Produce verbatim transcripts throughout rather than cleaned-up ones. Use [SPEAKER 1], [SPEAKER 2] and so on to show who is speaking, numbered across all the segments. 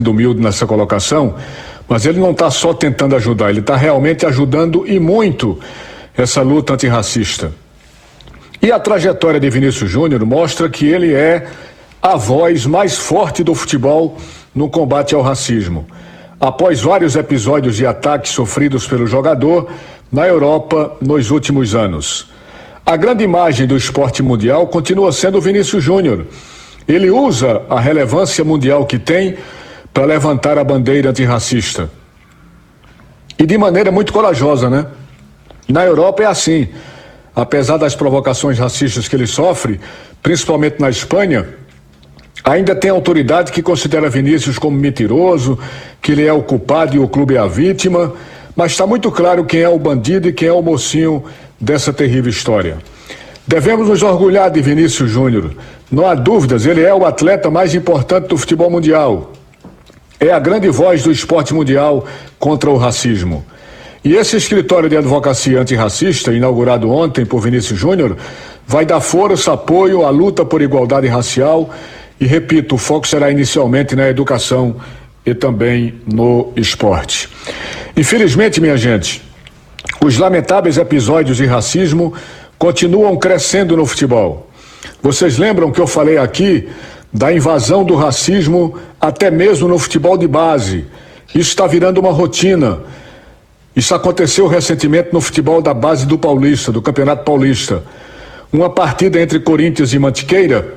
[SPEAKER 1] humilde nessa colocação, mas ele não está só tentando ajudar, ele está realmente ajudando e muito essa luta antirracista. E a trajetória de Vinícius Júnior mostra que ele é a voz mais forte do futebol no combate ao racismo. Após vários episódios de ataques sofridos pelo jogador na Europa nos últimos anos. A grande imagem do esporte mundial continua sendo o Vinícius Júnior. Ele usa a relevância mundial que tem para levantar a bandeira antirracista. E de maneira muito corajosa, né? Na Europa é assim. Apesar das provocações racistas que ele sofre, principalmente na Espanha, ainda tem autoridade que considera Vinícius como mentiroso, que ele é o culpado e o clube é a vítima, mas está muito claro quem é o bandido e quem é o mocinho dessa terrível história. Devemos nos orgulhar de Vinícius Júnior. Não há dúvidas, ele é o atleta mais importante do futebol mundial. É a grande voz do esporte mundial contra o racismo. E esse escritório de advocacia antirracista, inaugurado ontem por Vinícius Júnior, vai dar força, apoio à luta por igualdade racial e, repito, o foco será inicialmente na educação e também no esporte. Infelizmente, minha gente, os lamentáveis episódios de racismo continuam crescendo no futebol. Vocês lembram que eu falei aqui da invasão do racismo até mesmo no futebol de base? Isso está virando uma rotina. Isso aconteceu recentemente no futebol da base do Paulista, do Campeonato Paulista. Uma partida entre Corinthians e Mantiqueira,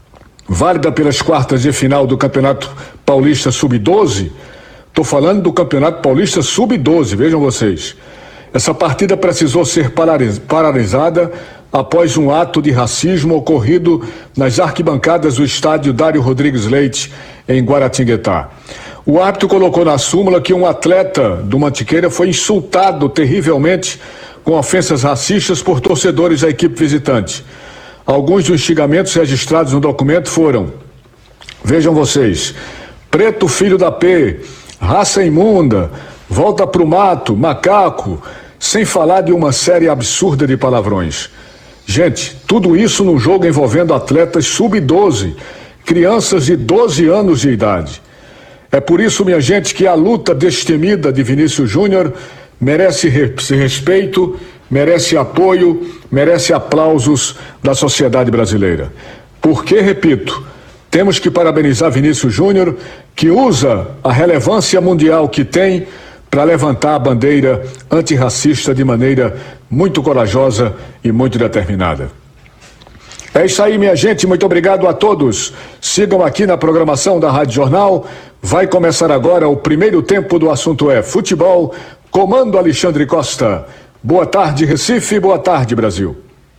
[SPEAKER 1] válida pelas quartas de final do Campeonato Paulista sub doze. Estou falando do Campeonato Paulista sub doze, vejam vocês. Essa partida precisou ser paralisada após um ato de racismo ocorrido nas arquibancadas do estádio Dário Rodrigues Leite, em Guaratinguetá. O árbitro colocou na súmula que um atleta do Mantiqueira foi insultado terrivelmente com ofensas racistas por torcedores da equipe visitante. Alguns dos xingamentos registrados no documento foram: vejam vocês, preto filho da P, raça imunda, volta pro mato, macaco, sem falar de uma série absurda de palavrões. Gente, tudo isso num jogo envolvendo atletas sub doze, crianças de doze anos de idade. É por isso, minha gente, que a luta destemida de Vinícius Júnior merece respeito, merece apoio, merece aplausos da sociedade brasileira. Porque, repito, temos que parabenizar Vinícius Júnior, que usa a relevância mundial que tem para levantar a bandeira antirracista de maneira muito corajosa e muito determinada. É isso aí, minha gente, muito obrigado a todos. Sigam aqui na programação da Rádio Jornal. Vai começar agora o primeiro tempo do assunto é futebol. Comando Alexandre Costa. Boa tarde, Recife, boa tarde, Brasil.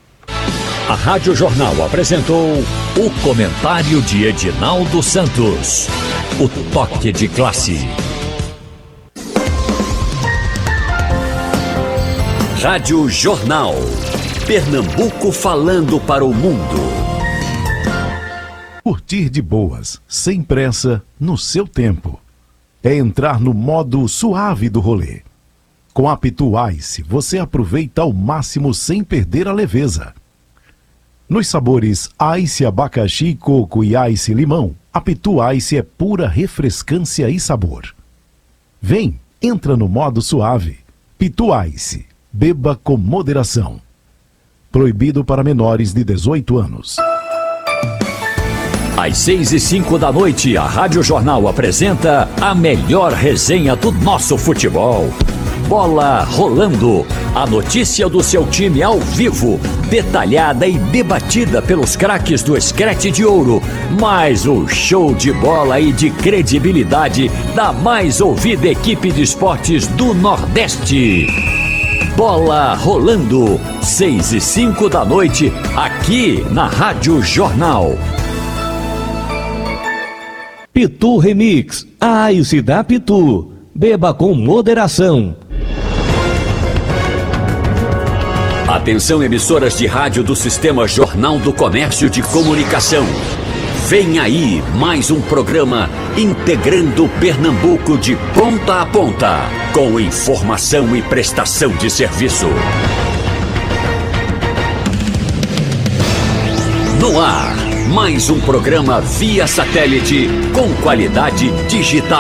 [SPEAKER 2] A Rádio Jornal apresentou o comentário de Edinaldo Santos. O toque de classe. Rádio Jornal. Pernambuco falando para o mundo.
[SPEAKER 3] Curtir de boas, sem pressa, no seu tempo. É entrar no modo suave do rolê. Com a Pitu Ice, você aproveita ao máximo sem perder a leveza. Nos sabores Ice abacaxi, coco e Ice limão, a Pitu Ice é pura refrescância e sabor. Vem, entra no modo suave. Pitu Ice, beba com moderação. Proibido para menores de dezoito anos.
[SPEAKER 2] Às seis e cinco da noite, a Rádio Jornal apresenta a melhor resenha do nosso futebol. Bola Rolando. A notícia do seu time ao vivo, detalhada e debatida pelos craques do Screte de Ouro. Mais um show de bola e de credibilidade da mais ouvida equipe de esportes do Nordeste. Bola Rolando, seis e cinco da noite, aqui na Rádio Jornal.
[SPEAKER 4] Pitu Remix, a Ice da Pitu. Beba com moderação.
[SPEAKER 2] Atenção, emissoras de rádio do Sistema Jornal do Comércio de Comunicação. Vem aí mais um programa integrando Pernambuco de ponta a ponta, com informação e prestação de serviço. No ar, Mais um programa via satélite com qualidade digital.